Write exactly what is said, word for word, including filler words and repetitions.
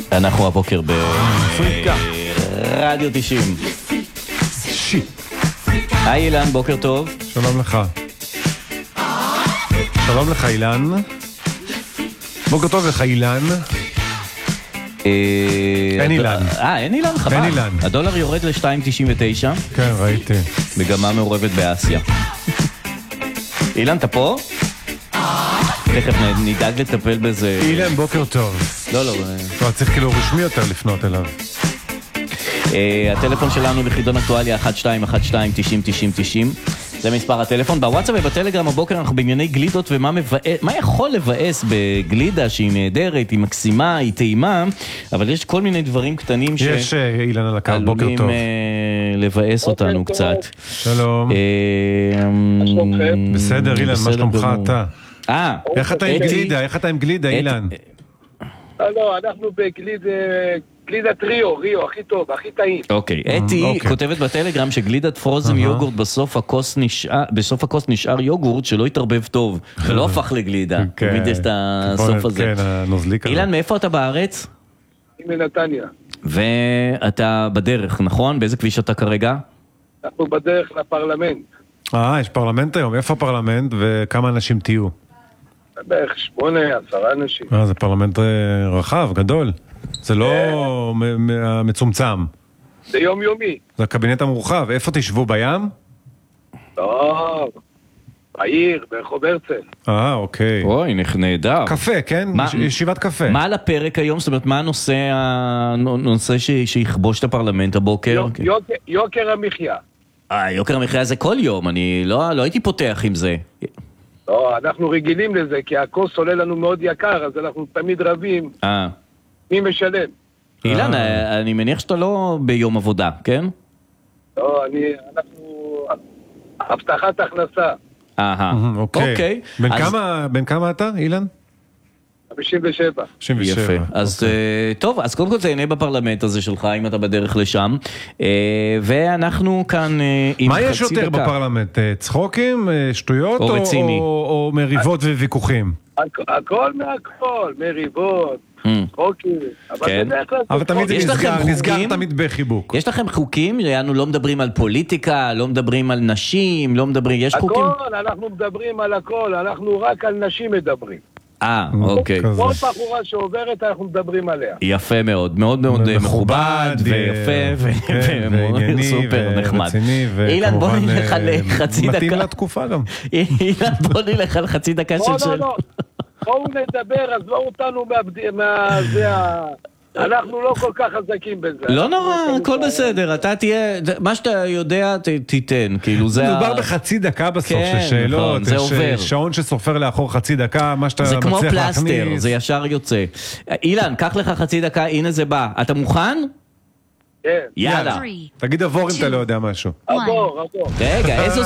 אנחנו הבוקר ברדיו תשעים. היי אילן, בוקר טוב. שלום לך. שלום לך אילן. בוקר טוב לך אילן. אין אילן. אה, אין אילן, חבל. אין אילן. הדולר יורד ל-שתיים תשעים ותשע. כן, ראיתי. מגמה מעורבת באסיה. אילן, אתה פה? תכף נדאג לטפל בזה. אילן, בוקר טוב. לא, לא. לא, צריך כאילו רשמי יותר לפנות אליו. הטלפון שלנו בחידון אקטואליה אחת שתיים אחת שתיים תשעים תשעים תשעים. זה מספר הטלפון. בוואטסאפ ובטלגרם הבוקר אנחנו בענייני גלידות, ומה מבאס, מה יכול לבאס בגלידה שהיא נהדרת, היא מקסימה, היא טעימה, אבל יש כל מיני דברים קטנים ש... יש אילן על הקו, בוקר טוב. עלולים לבאס אותנו קצת. שלום. בסדר אילן, מה שלומך אתה? אה, איך אתה עם גלידה? איך אתה עם גלידה אילן? לא, אנחנו בגלידה... גלידת ריו, ריו, הכי טוב, הכי טעים. אוקיי, אתי כותבת בטלגרם שגלידת פרוזן יוגורט בסוף הכוס נשאר, בסוף הכוס נשאר יוגורט שלא יתערבב טוב, ולא הפך לגלידה. תמיד יש את הסוף הזה. כן, הנוזלי כזה. אילן, מאיפה אתה בארץ? מנתניה. ואתה בדרך, נכון? באיזה כביש אתה כרגע? אנחנו בדרך לפרלמנט. אה, יש פרלמנט היום. איפה הפרלמנט וכמה אנשים תהיו? בערך שמונה, עשרה אנשים. אה, זה פרלמנט רחב, גדול. זה לא מצומצם. זה יומיומי. זה הקבינט המורחב. איפה תשבו, בים? לא, בעיר, ברחוב הרצל. אה, אוקיי. אוי, נהדר. קפה, כן? ישיבת קפה. מה על הפרק היום? זאת אומרת, מה הנושא שיכבוש את הפרלמנט הבוקר? יוקר המחיה. אה, יוקר המחיה זה כל יום. אני לא הייתי פותח עם זה. לא, אנחנו רגילים לזה, כי הכוס עולה לנו מאוד יקר, אז אנחנו תמיד רבים. אה. מי משלם? אילן, אני מניח שאתה לא ביום עבודה, כן? לא, אני, אנחנו, הבטחת הכנסה. אהה, אוקיי. בן כמה אתה, אילן? חמישים ושבע. יפה. אז טוב, אז קודם כל תהנה בפרלמנט הזה שלך, אם אתה בדרך לשם. ואנחנו כאן עם חצי דקה. מה יש יותר בפרלמנט? צחוקים, שטויות, או רציני? או מריבות וויכוחים? הכל מהכל, מריבות. אוקיי, אבל תמיד נסגר תמיד בחיבוק. יש לכם חוקים? אנחנו לא מדברים על פוליטיקה, לא מדברים על נשים, לא מדברים, יש חוקים? הכל, אנחנו מדברים על הכל, אנחנו רק על נשים מדברים. אה, אוקיי. כל בחורה שעוברת אנחנו מדברים עליה. יפה מאוד, מאוד מאוד מכובד ויפה וסופר נחמד. אילן, בוא נלך על חצי דקה. מתאים לתקופה גם. אילן, בוא נלך על חצי דקה של של... לא, לא, לא. בואו נדבר, אז לא אותנו מהזה ה... אנחנו לא כל כך חזקים בזה. לא נורא, הכל בסדר, אתה תהיה, מה שאתה יודע תיתן, כאילו זה... מדובר בחצי דקה בסוף של שאלות, יש שעון שסופר לאחור חצי דקה, מה שאתה מצליח להכניס. זה כמו פלסטר, זה ישר יוצא. אילן, קח לך חצי דקה, הנה זה בא. אתה מוכן? כן. יאללה. תגיד עבור אם אתה לא יודע משהו. עבור, עבור. רגע, איזו